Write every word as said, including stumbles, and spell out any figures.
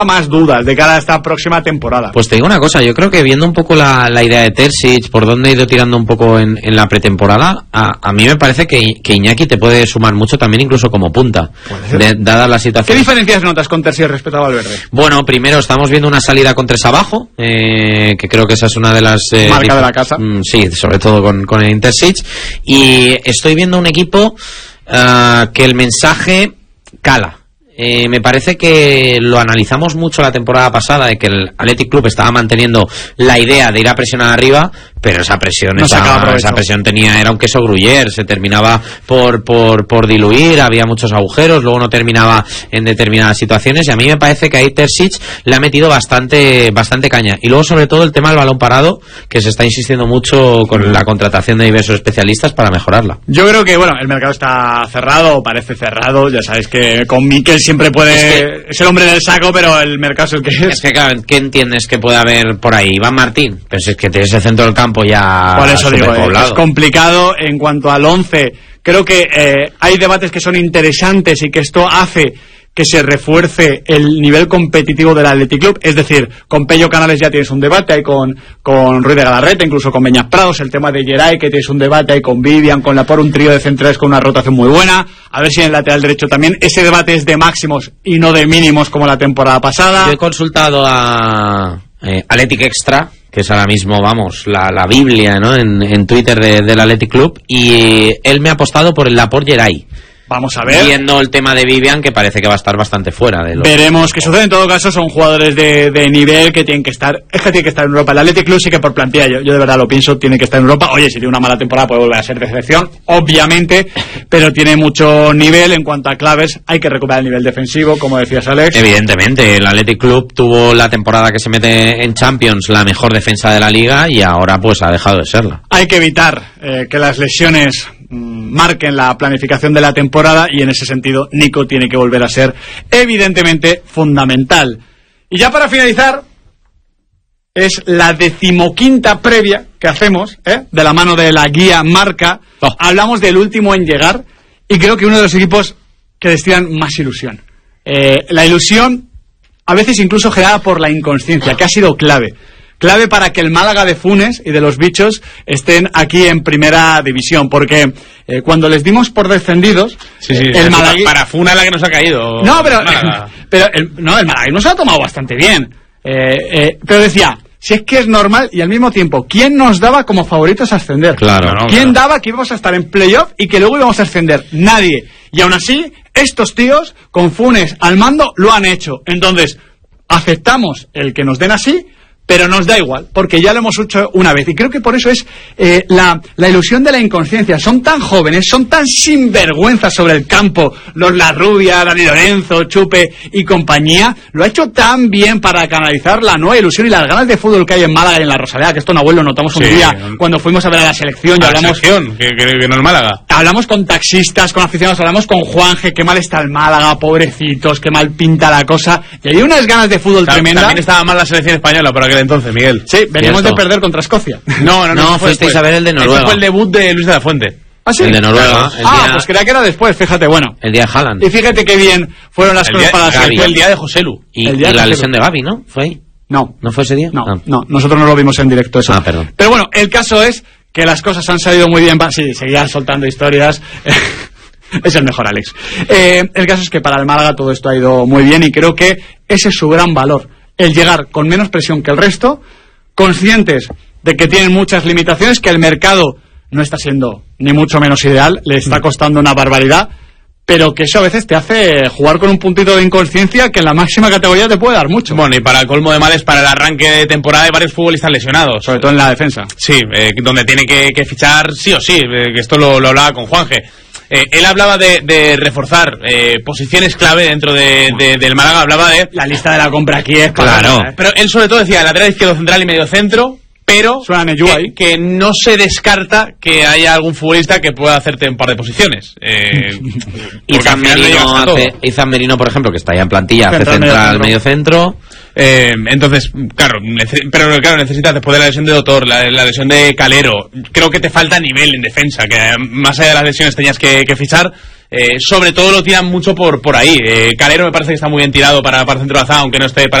más dudas de cara a esta próxima temporada. Pues te digo una cosa, yo creo que viendo un poco la, la idea de Terzic, por dónde ha ido tirando un poco en, en la pretemporada, a, a mí me parece que, que Iñaki te puede sumar mucho también, incluso como punta, de, dada la situación. ¿Qué diferencias notas con Terzic respecto a Valverde? Bueno, primero estamos viendo una salida con tres abajo, eh, que creo que esa es una de las... Eh, marca de la casa. Mm, sí, sobre todo con, con el Terzic, y estoy viendo un equipo uh, que el mensaje cala. Eh, me parece que lo analizamos mucho la temporada pasada, de que el Athletic Club estaba manteniendo la idea de ir a presionar arriba, pero esa presión no esa, esa presión tenía era un queso gruyère, se terminaba por, por, por diluir, había muchos agujeros, luego no terminaba en determinadas situaciones, y a mí me parece que ahí Terzic le ha metido bastante bastante caña. Y luego sobre todo el tema del balón parado, que se está insistiendo mucho con la contratación de diversos especialistas para mejorarla. Yo creo que, bueno, el mercado está cerrado, parece cerrado, ya sabéis que con Mikel siempre puede, es, que, es el hombre del saco, pero el mercado es el que es. Es que, claro, ¿qué entiendes que puede haber por ahí? Iván Martín, pero si es que tienes el centro del campo ya por eso digo, poblado. Es complicado en cuanto al once. Creo que eh, hay debates que son interesantes y que esto hace que se refuerce el nivel competitivo del Athletic Club. Es decir, con Pello Canales ya tienes un debate, hay con, con Ruiz de Galarreta, incluso con Beñat Prados, el tema de Geray, que tienes un debate, hay con Vivian, con Laporte, un trío de centrales con una rotación muy buena. A ver si en el lateral derecho también ese debate es de máximos y no de mínimos como la temporada pasada. Yo he consultado a eh, Athletic Extra, que es ahora mismo, vamos, la, la Biblia, ¿no?, en, en Twitter de, del Athletic Club, y él me ha apostado por el Laporte Geray. Vamos a ver. Viendo el tema de Vivian, que parece que va a estar bastante fuera de lo... Veremos qué sucede. En todo caso, son jugadores de, de nivel que tienen que estar... Es que tienen que estar en Europa. El Athletic Club sí que por plantilla, yo, yo de verdad lo pienso, tiene que estar en Europa. Oye, si tiene una mala temporada puede volver a ser decepción, obviamente, pero tiene mucho nivel en cuanto a claves. Hay que recuperar el nivel defensivo, como decías, Alex. Evidentemente, el Athletic Club tuvo la temporada que se mete en Champions la mejor defensa de la liga y ahora pues ha dejado de serla. Hay que evitar eh, que las lesiones marquen la planificación de la temporada, y en ese sentido Nico tiene que volver a ser evidentemente fundamental. Y ya para finalizar, es la decimoquinta previa que hacemos, ¿eh?, de la mano de la guía Marca. Oh. Hablamos del último en llegar, y creo que uno de los equipos que destilan más ilusión. Eh, la ilusión, a veces incluso generada por la inconsciencia, que ha sido clave. Clave para que el Málaga de Funes y de los bichos estén aquí en primera división, porque eh, cuando les dimos por descendidos, sí, sí, el Málaga... para Funa la que nos ha caído. No, pero, pero el, no, el Málaga nos ha tomado bastante bien. Eh, eh, pero decía, si es que es normal, y al mismo tiempo, ¿quién nos daba como favoritos a ascender? Claro, no, ¿Quién claro. daba que íbamos a estar en playoff y que luego íbamos a ascender? Nadie. Y aún así, estos tíos, con Funes al mando, lo han hecho. Entonces, aceptamos el que nos den así, pero nos da igual, porque ya lo hemos hecho una vez. Y creo que por eso es eh, la, la ilusión de la inconsciencia. Son tan jóvenes, son tan sinvergüenzas sobre el campo. Los La Rubia, Dani Lorenzo, Chupe y compañía. Lo ha hecho tan bien para canalizar la nueva ilusión y las ganas de fútbol que hay en Málaga y en la Rosaleda, que esto, abuelo, notamos un sí, día no, cuando fuimos a ver a la selección. Y a hablamos, la selección, que, que, que no es Málaga. Hablamos con taxistas, con aficionados, hablamos con Juanje, qué mal está el Málaga, pobrecitos, qué mal pinta la cosa. Y hay unas ganas de fútbol También, tremenda. También estaba mal la selección española por aquel entonces, Miguel. Sí, veníamos de perder contra Escocia. No, no, no. No, fuisteis a ver el de Noruega. Ese fue el debut de Luis de la Fuente. ¿Ah, sí? El de Noruega. El ah, día... pues creía que era después, fíjate, bueno. El día de Haaland. Y fíjate qué bien fueron las el cosas día, para la Gaby, selección. el día de Joselu. Y, el día y de la Joselu. lesión de Gaby, ¿no? ¿Fue ahí? No. ¿No fue ese día? No, ah. no, nosotros no lo vimos en directo eso. Ah, perdón. Pero bueno, el caso es que las cosas han salido muy bien. Sí, seguía soltando historias. Es el mejor, Alex. Eh, el caso es que para el Málaga todo esto ha ido muy bien y creo que ese es su gran valor. El llegar con menos presión que el resto, conscientes de que tienen muchas limitaciones, que el mercado no está siendo ni mucho menos ideal, le está costando una barbaridad, pero que eso a veces te hace jugar con un puntito de inconsciencia que en la máxima categoría te puede dar mucho. Bueno, y para el colmo de males, para el arranque de temporada hay varios futbolistas lesionados. Sobre todo en la defensa. Sí, eh, donde tiene que, que fichar sí o sí, eh, que esto lo, lo hablaba con Juanje. Eh, él hablaba de, de reforzar eh, posiciones clave dentro de, de, del Málaga, hablaba de... La lista de la compra aquí es... Claro. Para, ¿eh? Pero él sobre todo decía lateral izquierdo, central y medio centro, pero que, que no se descarta que haya algún futbolista que pueda hacerte un par de posiciones. Eh, Izan Merino, hace, Izan Merino, por ejemplo, que está ya en plantilla, hace central, central medio centro. Eh, entonces, claro, nece- pero claro, necesitas después de la lesión de Dotor, la, la lesión de Calero, creo que te falta nivel en defensa, que más allá de las lesiones tenías que, que fichar. eh, sobre todo lo tiran mucho por por ahí. Eh, Calero me parece que está muy bien tirado para, para centro de la zaga, aunque no esté para